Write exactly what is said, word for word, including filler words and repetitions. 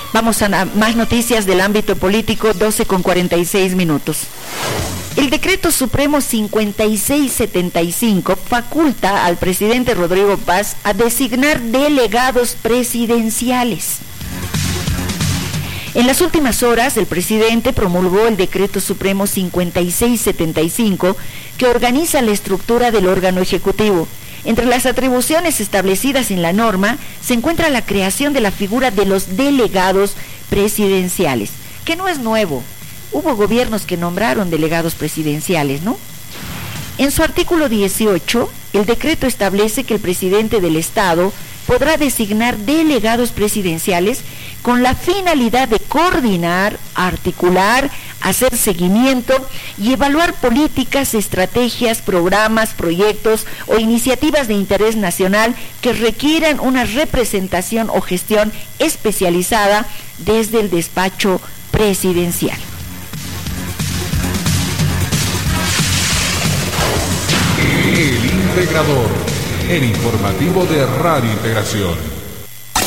Vamos a más noticias del ámbito político, doce con cuarenta y seis minutos. El Decreto Supremo cincuenta y seis setenta y cinco faculta al presidente Rodrigo Paz a designar delegados presidenciales. En las últimas horas, el presidente promulgó el Decreto Supremo cincuenta y seis setenta y cinco que organiza la estructura del órgano ejecutivo. Entre las atribuciones establecidas en la norma se encuentra la creación de la figura de los delegados presidenciales, que no es nuevo. Hubo gobiernos que nombraron delegados presidenciales, ¿no? En su artículo dieciocho, el decreto establece que el presidente del Estado podrá designar delegados presidenciales con la finalidad de coordinar, articular, hacer seguimiento y evaluar políticas, estrategias, programas, proyectos o iniciativas de interés nacional que requieran una representación o gestión especializada desde el despacho presidencial. El Integrador, el informativo de Radio Integración.